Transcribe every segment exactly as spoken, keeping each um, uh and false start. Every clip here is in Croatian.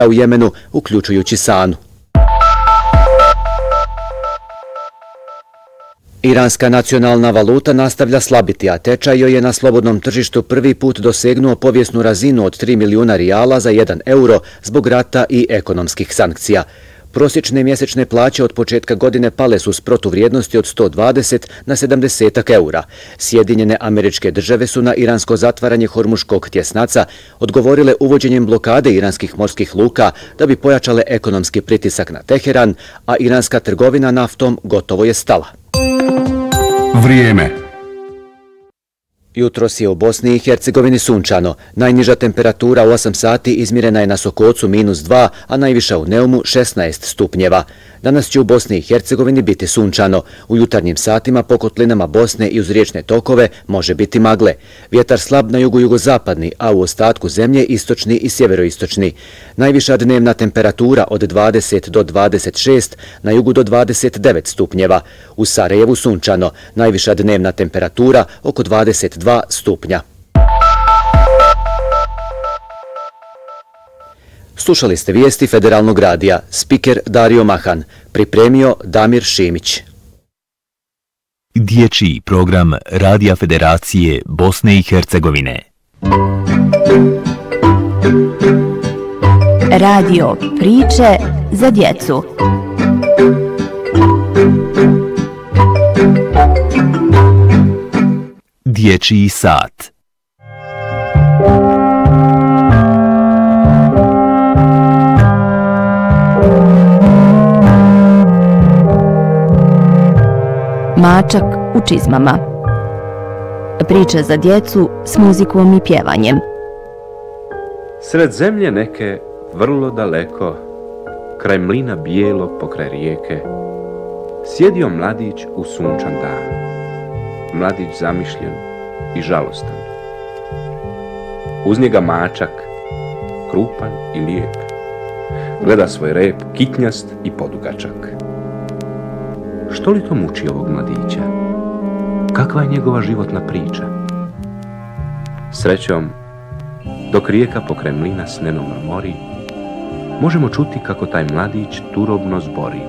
u Jemenu, uključujući Sanu. Iranska nacionalna valuta nastavlja slabiti, a tečaj joj je na slobodnom tržištu prvi put dosegnuo povijesnu razinu od tri milijuna rijala za jedan euro zbog rata i ekonomskih sankcija. Prosječne mjesečne plaće od početka godine pale su s protuvrijednosti od sto dvadeset na sedamdeset eura. Sjedinjene Američke Države su na iransko zatvaranje Hormuškog tjesnaca odgovorile uvođenjem blokade iranskih morskih luka da bi pojačale ekonomski pritisak na Teheran, a iranska trgovina naftom gotovo je stala. Vrijeme. Jutros je u Bosni i Hercegovini sunčano. Najniža temperatura u osam sati izmjerena je na Sokocu minus dva, a najviša u Neumu šesnaest stupnjeva. Danas će u Bosni i Hercegovini biti sunčano. U jutarnjim satima po kotlinama Bosne i uz riječne tokove može biti magle. Vjetar slab na jugu-jugozapadni, a u ostatku zemlje istočni i sjeveroistočni. Najviša dnevna temperatura od dvadeset do dvadeset šest, na jugu do dvadeset devet stupnjeva. U Sarajevu sunčano. Najviša dnevna temperatura oko dvadeset dva stupnja. Slušali ste vijesti Federalnog radija. Spiker Dario Mahan. Pripremio Damir Šimić. Dječji program Radija Federacije Bosne i Hercegovine. Radio priče za djecu. Dječji sat. Mačak u čizmama. Priče za djecu s muzikom i pjevanjem. Sred zemlje neke, vrlo daleko, kraj mlina bijelog pokraj rijeke, sjedio mladić u sunčan dan. Mladić zamišljen i žalostan. Uz njega mačak, krupan i lijep, gleda svoj rep kitnjast i podugačak. Što li to muči ovog mladića? Kakva je njegova životna priča? Srećom, dok rijeka pokraj mlina s nenom mori, možemo čuti kako taj mladić turobno zbori.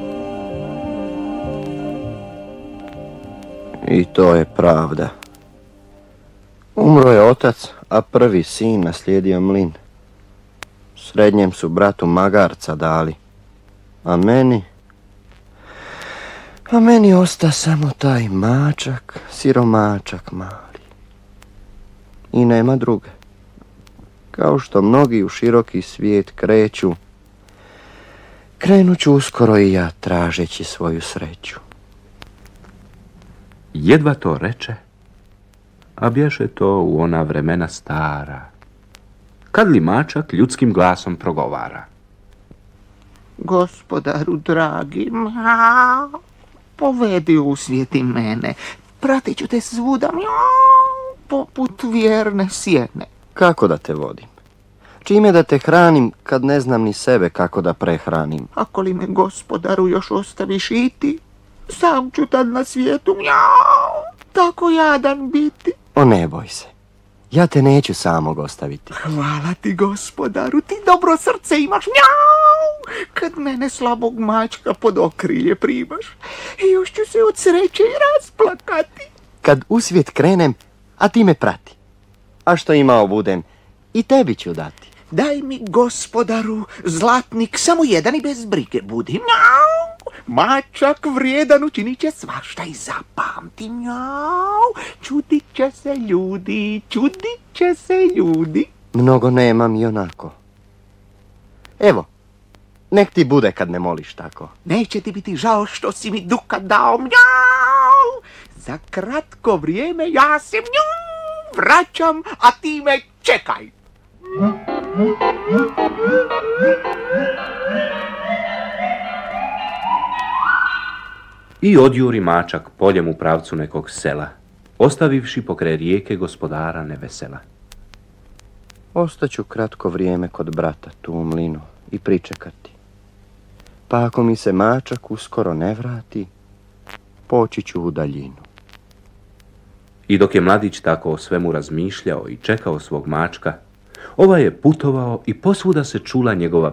I to je pravda. Umro je otac, a prvi sin naslijedio mlin. Srednjem su bratu magarca dali, a meni... A meni osta samo taj mačak, siromačak mali. I nema druge. Kao što mnogi u široki svijet kreću, krenut ću uskoro i ja tražeći svoju sreću. Jedva to reče, a bješe to u ona vremena stara, kad li mačak ljudskim glasom progovara. Gospodaru dragi, mjau, povedi u svijet i mene, pratit ću te svuda, mjau, poput vjerne sjene. Kako da te vodim? Čime da te hranim kad ne znam ni sebe kako da prehranim? Ako li me, gospodaru, još ostaviš i ti, sam ću tad na svijetu, mjau, tako jadan biti. O, ne boj se. Ja te neću samog ostaviti. Hvala ti, gospodaru, ti dobro srce imaš, mjau, kad mene slabog mačka pod okrilje primaš. I još ću se od sreće i rasplakati. Kad u svijet krenem, a ti me prati. A što imao budem, i tebi ću dati. Daj mi, gospodaru, zlatnik, samo jedan i bez brige budi, mjau. Mačak vrijedan učinit će svašta i zapamti, mjau. Čudit će se ljudi, čudit će se ljudi. Mnogo nemam i onako. Evo, nek ti bude kad ne moliš tako. Neće ti biti žao što si mi dukat dao, mjau. Za kratko vrijeme ja se, mjau, vraćam, a ti me čekaj. I odjuri mačak poljem u pravcu nekog sela, ostavivši pokraj rijeke gospodara nevesela. Ostaću kratko vrijeme kod brata tu u mlinu i pričekati. Pa ako mi se mačak uskoro ne vrati, poći ću u daljinu. I dok je mladić tako o svemu razmišljao i čekao svog mačka, ovaj je putovao i posvuda se čula njegova